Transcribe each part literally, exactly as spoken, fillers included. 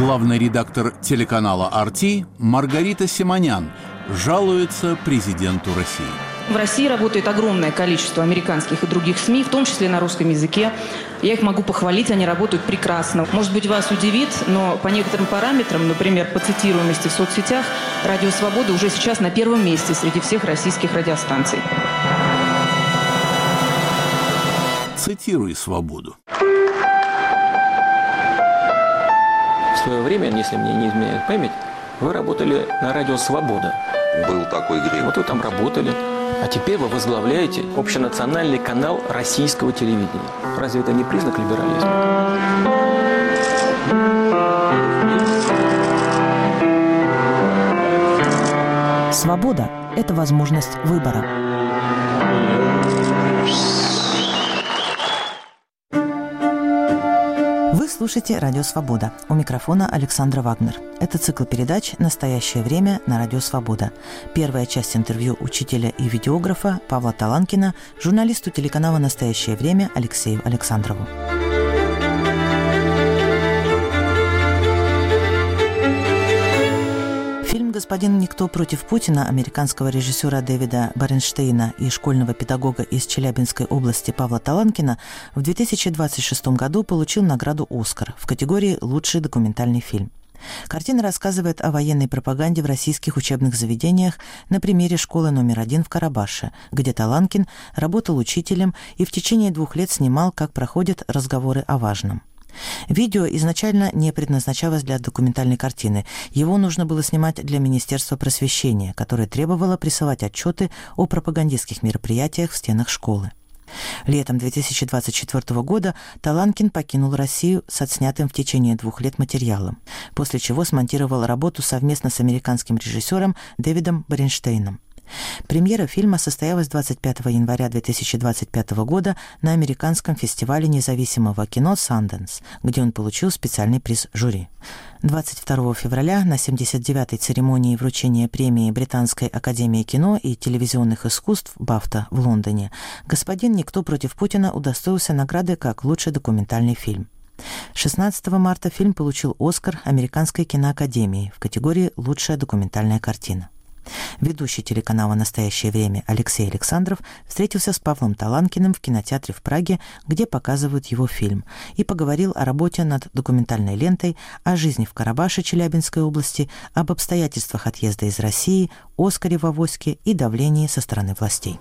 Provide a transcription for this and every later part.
Главный редактор телеканала ар ти Маргарита Симонян жалуется президенту России. В России работает огромное количество американских и других СМИ, в том числе на русском языке. Я их могу похвалить, они работают прекрасно. Может быть, вас удивит, но по некоторым параметрам, например, по цитируемости в соцсетях, «Радио Свобода» уже сейчас на первом месте среди всех российских радиостанций. Цитируй «Свободу». В свое время, если мне не изменяет память, вы работали на радио «Свобода». Был такой грех. Вот вы там работали. А теперь вы возглавляете общенациональный канал российского телевидения. Разве это не признак либерализма? Свобода – это возможность выбора. Вы слушаете «Радио Свобода». У микрофона Александра Вагнер. Это цикл передач «Настоящее время» на «Радио Свобода». Первая часть интервью учителя и видеографа Павла Таланкина журналисту телеканала «Настоящее время» Алексею Александрову. Фильм «Господин Никто против Путина» американского режиссера Дэвида Баренштейна и школьного педагога из Челябинской области Павла Таланкина в две тысячи двадцать шестом году получил награду «Оскар» в категории «Лучший документальный фильм». Картина рассказывает о военной пропаганде в российских учебных заведениях на примере школы номер один в Карабаше, где Таланкин работал учителем и в течение двух лет снимал, как проходят разговоры о важном. Видео изначально не предназначалось для документальной картины. Его нужно было снимать для Министерства просвещения, которое требовало присылать отчеты о пропагандистских мероприятиях в стенах школы. Летом две тысячи двадцать четвёртого года Таланкин покинул Россию с отснятым в течение двух лет материалом, после чего смонтировал работу совместно с американским режиссером Дэвидом Баренштейном. Премьера фильма состоялась двадцать пятого января две тысячи двадцать пятого года на американском фестивале независимого кино «Санденс», где он получил специальный приз жюри. двадцать второго февраля на семьдесят девятой церемонии вручения премии Британской академии кино и телевизионных искусств «Бафта» в Лондоне «Господин Никто против Путина» удостоился награды как лучший документальный фильм. шестнадцатого марта фильм получил «Оскар» Американской киноакадемии в категории «Лучшая документальная картина». Ведущий телеканала «Настоящее время» Алексей Александров встретился с Павлом Таланкиным в кинотеатре в Праге, где показывают его фильм, и поговорил о работе над документальной лентой, о жизни в Карабаше Челябинской области, об обстоятельствах отъезда из России, «Оскаре» в авоське и давлении со стороны властей.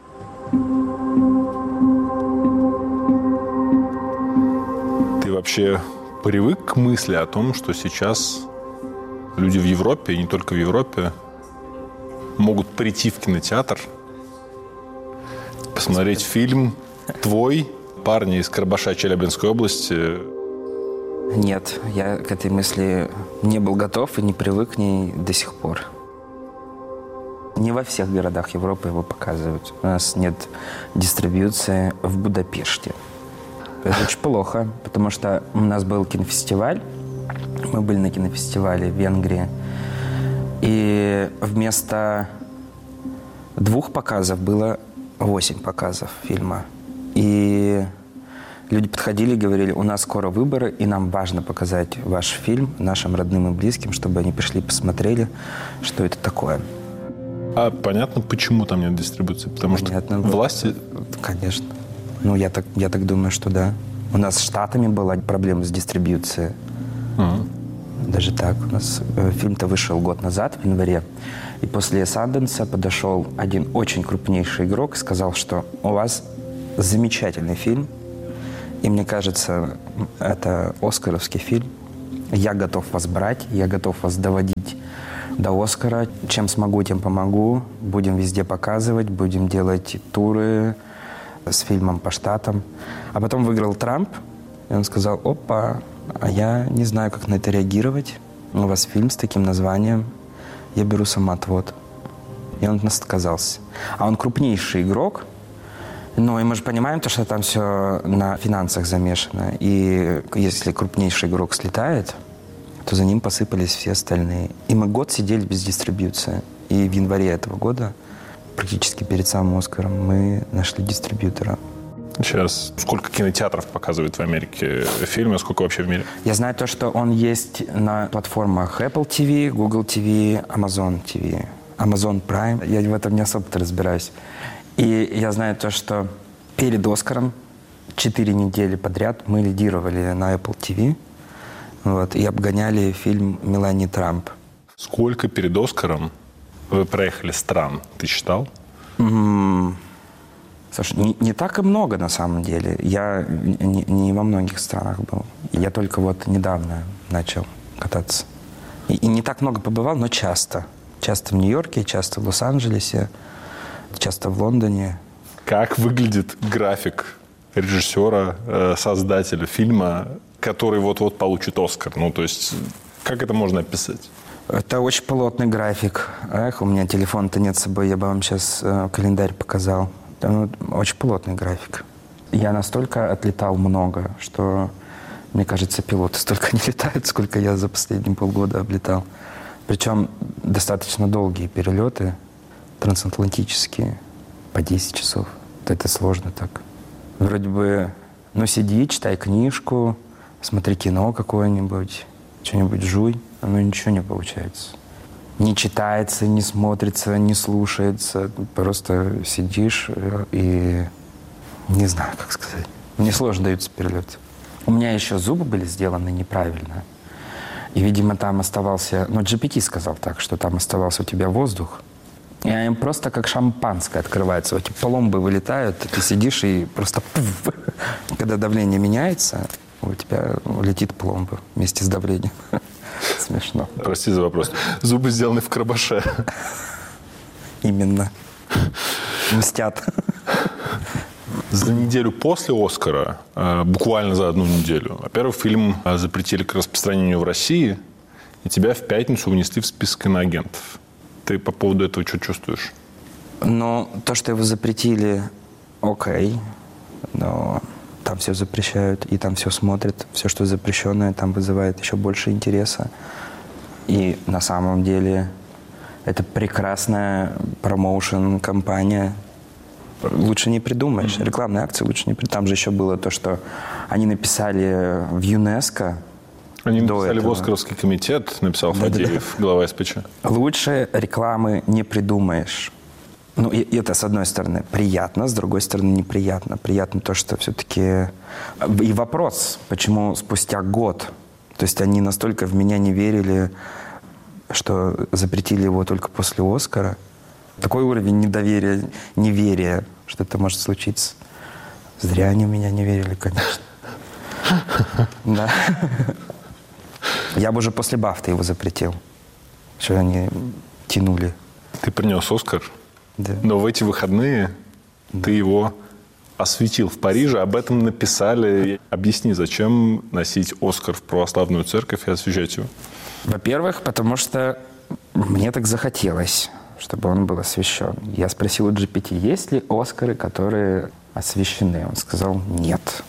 Ты вообще привык к мысли о том, что сейчас люди в Европе, и не только в Европе, могут прийти в кинотеатр, посмотреть фильм твой, парни из Карабаша Челябинской области? Нет, я к этой мысли не был готов и не привык к ней до сих пор. Не во всех городах Европы его показывают. У нас нет дистрибьюции в Будапеште. Это очень плохо, потому что у нас был кинофестиваль. Мы были на кинофестивале в Венгрии. И вместо двух показов было восемь показов фильма. И люди подходили и говорили: у нас скоро выборы, и нам важно показать ваш фильм нашим родным и близким, чтобы они пришли и посмотрели, что это такое. А понятно, почему там нет дистрибуции? Потому понятно, что власти... Конечно. Ну, я так, я так думаю, что да. У нас с Штатами была проблема с дистрибьюцией. Uh-huh. Даже так. У нас э, фильм-то вышел год назад, в январе. И после Санденса подошел один очень крупнейший игрок и сказал, что у вас замечательный фильм. И мне кажется, это оскаровский фильм. Я готов вас брать, я готов вас доводить до Оскара. Чем смогу, тем помогу. Будем везде показывать, будем делать туры с фильмом по штатам. А потом выиграл Трамп, и он сказал: опа, а я не знаю, как на это реагировать. У вас фильм с таким названием. Я беру самоотвод. И он от нас отказался. А он крупнейший игрок. Ну, и мы же понимаем, то, что там все на финансах замешано. И если крупнейший игрок слетает, то за ним посыпались все остальные. И мы год сидели без дистрибьюции. И в январе этого года, практически перед самым Оскаром, мы нашли дистрибьютора. Сейчас сколько кинотеатров показывают в Америке фильмы, сколько вообще в мире? Я знаю то, что он есть на платформах Apple ти ви, Google ти ви, Amazon ти ви, Amazon Prime. Я в этом не особо-то разбираюсь. И я знаю то, что перед «Оскаром» четыре недели подряд мы лидировали на Apple ти ви, вот, и обгоняли фильм «Мелании Трамп». Сколько перед «Оскаром» вы проехали стран? Ты считал? Mm-hmm. Слушай, не, не так и много на самом деле. Я не, не во многих странах был. Я только вот недавно начал кататься. И, и не так много побывал, но часто. Часто в Нью-Йорке, часто в Лос-Анджелесе, часто в Лондоне. Как выглядит график режиссера, э, создателя фильма, который вот-вот получит «Оскар»? Ну, то есть, как это можно описать? Это очень плотный график. Эх, у меня телефона-то нет с собой, я бы вам сейчас э, календарь показал. Ну, очень плотный график. Я настолько отлетал много, что, мне кажется, пилоты столько не летают, сколько я за последние полгода облетал. Причем достаточно долгие перелеты, трансатлантические, по десять часов. Это сложно так. Вроде бы, ну, сиди, читай книжку, смотри кино какое-нибудь, что-нибудь жуй, но ничего не получается. Не читается, не смотрится, не слушается. Просто сидишь и не знаю, как сказать. Мне сложно даются перелеты. У меня еще зубы были сделаны неправильно. И, видимо, там оставался... Ну, джи пи ти сказал так, что там оставался у тебя воздух. И они просто как шампанское открывается. Вот эти пломбы вылетают, и ты сидишь и просто... Пуф, когда давление меняется, у тебя летит пломба вместе с давлением. Смешно. Прости за вопрос. Зубы сделаны в Карабаше. Именно. Мстят. За неделю после «Оскара», буквально за одну неделю, во-первых, фильм запретили к распространению в России, и тебя в пятницу унесли в список иноагентов. Ты по поводу этого что чувствуешь? Ну, то, что его запретили, окей, но... Там все запрещают, и там все смотрят. Все, что запрещенное, там вызывает еще больше интереса. И на самом деле это прекрасная промоушен-компания. Лучше не придумаешь. Mm-hmm. Рекламные акции лучше не придумаешь. Там же еще было то, что они написали в ЮНЕСКО. Они до написали этого. в Оскаровский комитет, написал Фадеев, Да-да-да. глава эс пэ че. Лучше рекламы не придумаешь. Ну, и это, с одной стороны, приятно, с другой стороны, неприятно. Приятно то, что все-таки... И вопрос, почему спустя год? То есть они настолько в меня не верили, что запретили его только после «Оскара». Такой уровень недоверия, неверия, что это может случиться. Зря они в меня не верили, конечно. Да. Я бы уже после «Бафты» его запретил. Что они тянули. Ты принес «Оскар»? Да. Но в эти выходные да. ты его осветил в Париже, об этом написали. Объясни, зачем носить «Оскар» в православную церковь и освещать его? Во-первых, потому что мне так захотелось, чтобы он был освящен. Я спросил у джи пи ти, есть ли «Оскары», которые освящены? Он сказал, нет.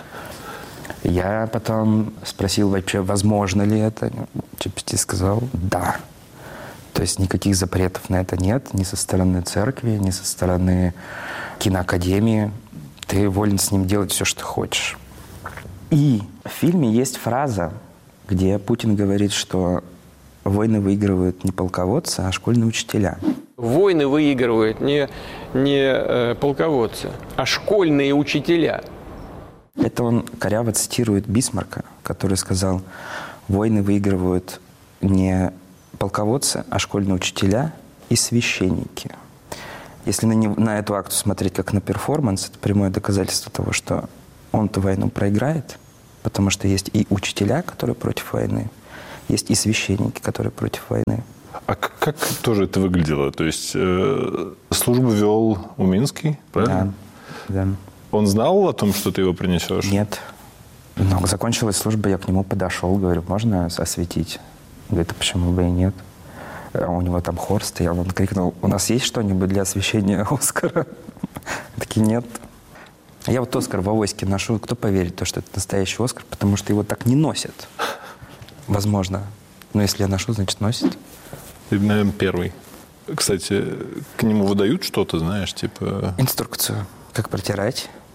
Я потом спросил вообще, возможно ли это. джи пи ти сказал, да. То есть никаких запретов на это нет, ни со стороны церкви, ни со стороны киноакадемии. Ты волен с ним делать все, что хочешь. И в фильме есть фраза, где Путин говорит, что войны выигрывают не полководцы, а школьные учителя. Войны выигрывают не, не э, полководцы, а школьные учителя. Это он коряво цитирует Бисмарка, который сказал, войны выигрывают не полководцы, а школьные учителя и священники. Если на, не, на эту акцию смотреть как на перформанс, это прямое доказательство того, что он-то войну проиграет, потому что есть и учителя, которые против войны, есть и священники, которые против войны. А как, как тоже это выглядело? То есть э, службу вел Уминский, правильно? Да, да. Он знал о том, что ты его принесешь? Нет. Но закончилась служба, я к нему подошел, говорю, можно осветить? Говорит, а почему бы и нет? А у него там хор стоял, он крикнул, у нас есть что-нибудь для освещения «Оскара»? Такие, нет. Я вот «Оскар» в авоське ношу, кто поверит, то, что это настоящий «Оскар», потому что его так не носят. Возможно. Но если я ношу, значит, носит. Ты, наверное, первый. Кстати, к нему выдают что-то, знаешь, типа... Инструкцию, как протирать.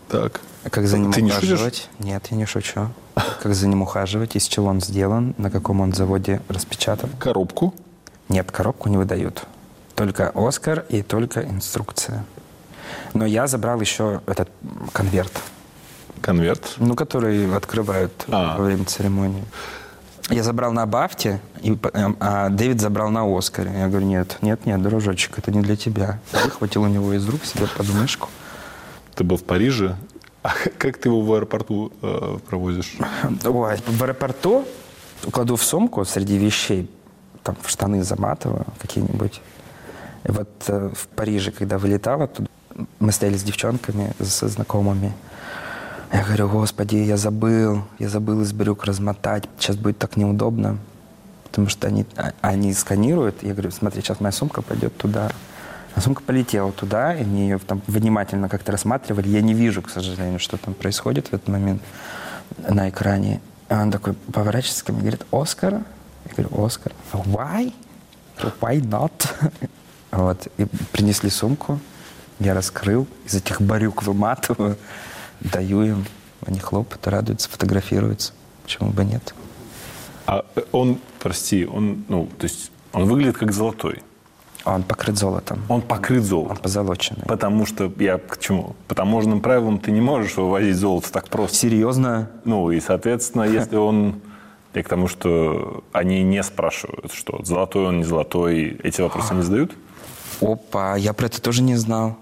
Так. Как за ним Ты не ухаживать? шутишь? Нет, я не шучу. Как за ним ухаживать, из чего он сделан, на каком он заводе распечатан. Коробку. Нет, коробку не выдают. Только «Оскар» и только инструкция. Но я забрал еще этот конверт, Конверт. ну, который открывают А. во время церемонии. Я забрал на «Бафте», и, а Дэвид забрал на «Оскаре». Я говорю, нет, нет, нет, дружочек, это не для тебя. Я выхватил у него из рук себе под мышку. Ты был в Париже. А как ты его в аэропорту э, провозишь? Ой, в аэропорту кладу в сумку среди вещей, там, в штаны заматываю какие-нибудь. И вот э, в Париже, когда вылетала, туда, мы стояли с девчонками, со знакомыми. Я говорю, господи, я забыл, я забыл из брюк размотать. Сейчас будет так неудобно, потому что они, они сканируют. Я говорю, смотри, сейчас моя сумка пойдет туда. А сумка полетела туда, и они ее там внимательно как-то рассматривали. Я не вижу, к сожалению, что там происходит в этот момент на экране. И он такой поворачивается ко мне и говорит, «Оскар?» Я говорю, «Оскар». «Why?» «Why not?» Вот. И принесли сумку, я раскрыл, из этих барюк выматываю, даю им. Они хлопают, радуются, фотографируются. Почему бы нет? А он, прости, он, ну, то есть он выглядит как золотой. Он покрыт золотом. Он покрыт Он золотом. позолоченный. Потому что, я к чему? По таможенным правилам ты не можешь вывозить золото так просто. Серьезно? Ну, и, соответственно, если он... Я к тому, что они не спрашивают, что золотой он, не золотой, эти вопросы не задают? Опа, я про это тоже не знал.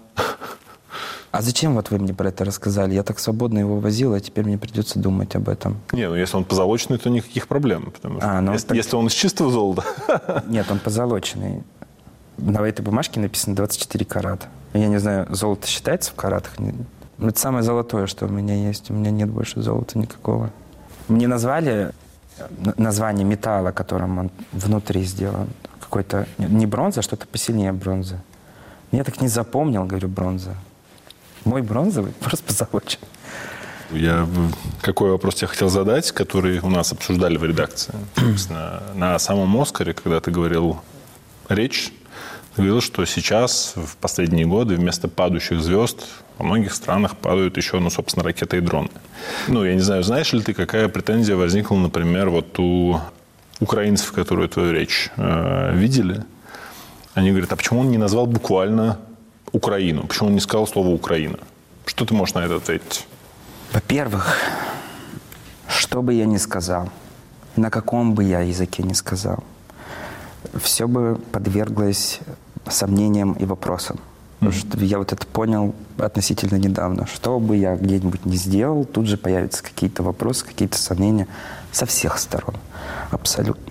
А зачем вот вы мне про это рассказали? Я так свободно его возил, а теперь мне придется думать об этом. Не, ну если он позолоченный, то никаких проблем. Потому что А, ну, если, так- если он из чистого золота... Нет, он позолоченный. На этой бумажке написано двадцать четыре карата. Я не знаю, золото считается в каратах? Не- Ну, это самое золотое, что у меня есть. У меня нет больше золота никакого. Мне назвали н- название металла, которым он внутри сделан. Какой-то... Не бронза, а что-то посильнее бронзы. Я так не запомнил, говорю, бронза. Мой бронзовый просто позолочен. Я какой вопрос тебе хотел задать, который у нас обсуждали в редакции. Собственно, на самом «Оскаре», когда ты говорил речь, ты говорил, что сейчас, в последние годы, вместо падающих звезд во многих странах падают еще, ну, собственно, ракеты и дроны. Ну, я не знаю, знаешь ли ты, какая претензия возникла, например, вот у украинцев, которые твою речь э, видели? Они говорят, а почему он не назвал буквально Украину? Почему он не сказал слово «Украина»? Что ты можешь на это ответить? Во-первых, что бы я ни сказал, на каком бы я языке ни сказал, все бы подверглось сомнениям и вопросам. Потому что я вот это понял относительно недавно. Что бы я где-нибудь ни сделал, тут же появятся какие-то вопросы, какие-то сомнения со всех сторон. Абсолютно.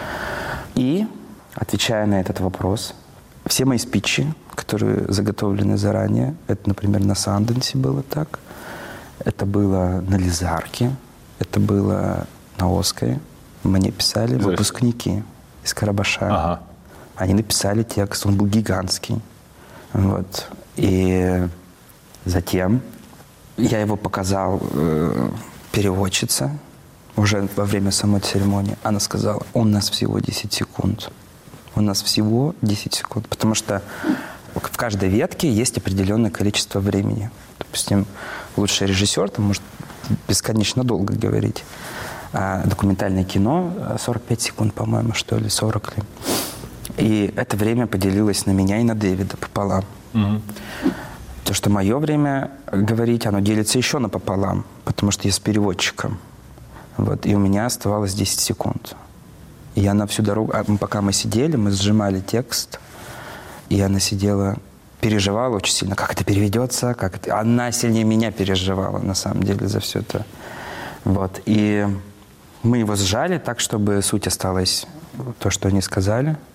И, отвечая на этот вопрос, все мои спичи, которые заготовлены заранее, это, например, на Санденсе было так, это было на Лизарке, это было на Оскаре. Мне писали выпускники из Карабаша. Ага. Они написали текст, он был гигантский. Вот. И затем я его показал э, переводчице уже во время самой церемонии. Она сказала, у нас всего десять секунд. У нас всего десять секунд. Потому что в каждой ветке есть определенное количество времени. Допустим, лучший режиссер там может бесконечно долго говорить. А документальное кино сорок пять секунд, по-моему, что ли, сорок ли. И это время поделилось на меня и на Дэвида пополам. Угу. То, что мое время говорить, оно делится еще напополам, потому что я с переводчиком. Вот, и у меня оставалось десять секунд. И она всю дорогу, а пока мы сидели, мы сжимали текст, и она сидела, переживала очень сильно, как это переведется, как это... Она сильнее меня переживала, на самом деле, за все это. Вот, и мы его сжали так, чтобы суть осталась то, что они сказали.